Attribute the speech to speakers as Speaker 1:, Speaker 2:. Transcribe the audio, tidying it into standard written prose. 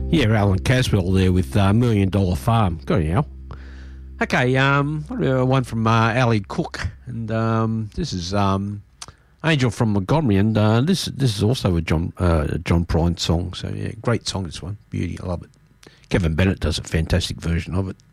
Speaker 1: Yeah, Alan Caswell there with Million Dollar Farm. Got it now. Okay, what about one from Ali Cook, and this is Angel from Montgomery, and this is also a John Prine song. So yeah, great song this one, beauty, I love it. Kevin Bennett does a fantastic version of it.